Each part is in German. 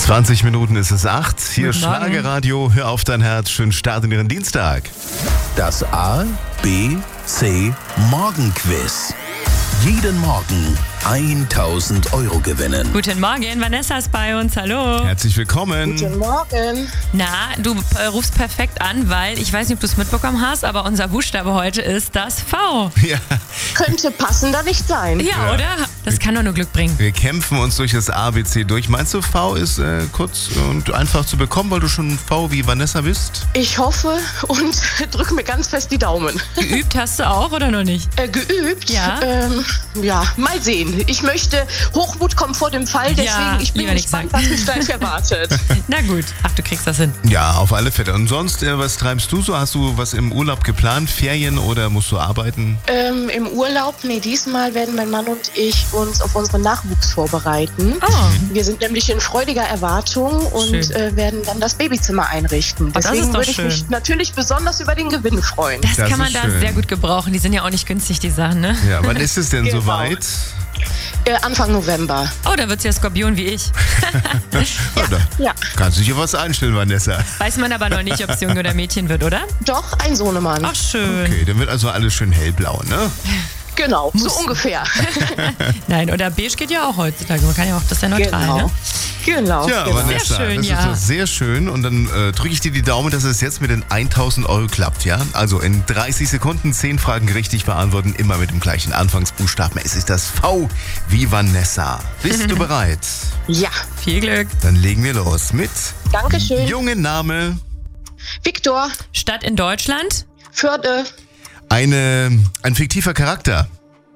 20 Minuten ist es 8. Hier Guten Morgen. Schlagerradio. Hör auf dein Herz. Schönen Start in Ihren Dienstag. Das A, B, C Morgenquiz. Jeden Morgen 1.000 € gewinnen. Guten Morgen, Vanessa ist bei uns, hallo. Herzlich willkommen. Guten Morgen. Na, du rufst perfekt an, weil, ich weiß nicht, ob du es mitbekommen hast, aber unser Buchstabe heute ist das V. Ja, Könnte passender nicht sein. Ja, oder? Das kann doch nur Glück bringen. wir kämpfen uns durch das ABC durch. Meinst du, V ist kurz und einfach zu bekommen, weil du schon V wie Vanessa bist? Ich hoffe und drücke mir ganz fest die Daumen. Geübt hast du auch oder noch nicht? Geübt? Ja. Ja, mal sehen. Ich möchte, Hochmut kommt vor dem Fall, deswegen Ja, ich bin lieber nicht gespannt, sagen. was mich gleich erwartet. Na gut, ach, du kriegst das hin. Ja, auf alle Fälle. Und sonst, was treibst du so? Hast du was im Urlaub geplant? Ferien oder musst du arbeiten? Im Urlaub, diesmal werden mein Mann und ich uns auf unseren Nachwuchs vorbereiten. Oh, Wir sind nämlich in freudiger Erwartung und Schön. werden dann das Babyzimmer einrichten. das Deswegen ist doch würde ich schön. mich natürlich besonders über den Gewinn freuen. das Das kann man ist da schön. sehr gut gebrauchen. Die sind ja auch nicht günstig, die Sachen, ne? Ja, wann ist es denn Genau. soweit? Anfang November. Oh, da wird's ja Skorpion wie ich. Oder? Ja, Kannst du dich auf was einstellen, Vanessa? Weiß man aber noch nicht, ob es Junge oder Mädchen wird, oder? doch, ein Sohnemann. Ach, schön. Okay, dann wird also alles schön hellblau, ne? Genau, so ungefähr. Nein, oder beige geht ja auch heutzutage. Man kann ja auch, das ist ja neutral, Genau. ne? Genau. Ja, genau. Vanessa, Sehr schön, das ja. ist doch sehr schön. Und dann drücke ich dir die Daumen, dass es jetzt mit den 1.000 € klappt, ja? Also in 30 Sekunden 10 Fragen richtig beantworten, immer mit dem gleichen Anfangsbuchstaben. Es ist das V wie Vanessa. Bist du bereit? Ja, Viel Glück. Dann legen wir los mit Dankeschön. jungen Name, Viktor, Stadt in Deutschland? Förde, ein fiktiver Charakter,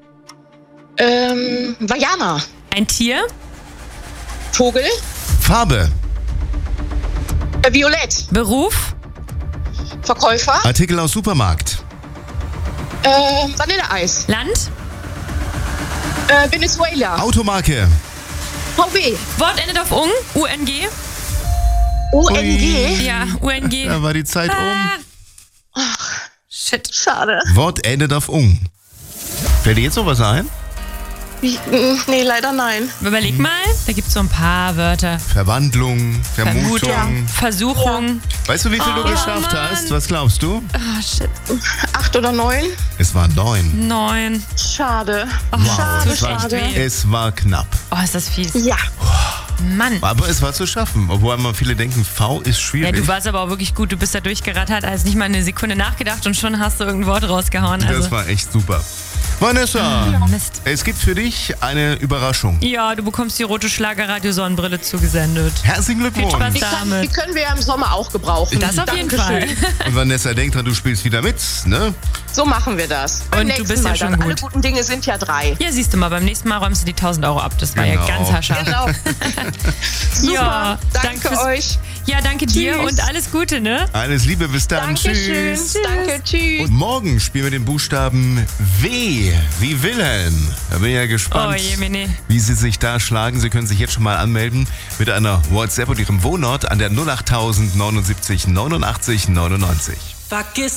Vajana, Ein Tier? Vogel, Farbe, Violett, Beruf? Verkäufer, Artikel aus Supermarkt, Vanilleeis, Land? Venezuela, Automarke, VW, Wort endet auf ung? UNG? ONG. Ja, UNG. da war die Zeit um. Shit. Schade. Wort endet auf ung. Fällt dir jetzt noch was ein? Nee, leider nein. Überleg mal, da gibt es so ein paar Wörter. Verwandlung, Vermutung. Versuchung. Weißt du, wie viel du geschafft Mann. hast? Was glaubst du? Oh, shit. 8 oder 9? Es waren 9. 9. Schade. Oh, Schade, das tut echt schade. weh. Es war knapp. Oh, ist das fies. Ja, Mann. Aber es war zu schaffen. Obwohl immer viele denken, V ist Ja, schwierig. du warst aber auch wirklich gut. Du bist da durchgerattert, hast nicht mal eine Sekunde nachgedacht und schon hast du irgendein Wort rausgehauen. Das Also, war echt super. Vanessa, Mist. es gibt für dich eine Überraschung. Ja, du bekommst die rote Schlagerradio-Sonnenbrille zugesendet. Herzlichen Viel Glückwunsch. Spaß die damit. können wir ja im Sommer auch gebrauchen. Das auf jeden Fall. Dankeschön. Und Vanessa, denk dran, du spielst wieder mit, ne? So machen wir das. Beim Und du nächsten bist ja Mal schon dann. Alle gut. guten Dinge sind ja 3. Ja, siehst du mal, beim nächsten Mal räumst du die 1.000 € ab. Das war Genau. ja ganz haarscharf. Genau. Super. Ja, danke fürs- euch. Ja, danke dir Tschüss. und alles Gute, ne? Alles Liebe, bis dann. Dankeschön. Tschüss. Danke, tschüss. Und morgen spielen wir den Buchstaben W wie Wilhelm. Da bin ich ja gespannt, Oh je, Mene. wie Sie sich da schlagen. Sie können sich jetzt schon mal anmelden mit einer WhatsApp und Ihrem Wohnort an der 08000 79 89 99. Vergiss